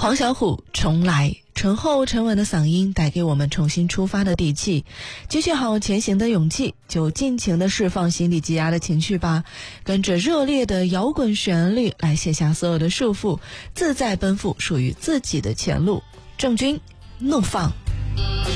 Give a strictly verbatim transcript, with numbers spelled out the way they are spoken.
黄小琥重来，醇厚沉稳的嗓音带给我们重新出发的底气，积蓄好前行的勇气，就尽情的释放心底积压的情绪吧，跟着热烈的摇滚旋律来卸下所有的束缚，自在奔赴属于自己的前路。郑钧怒放。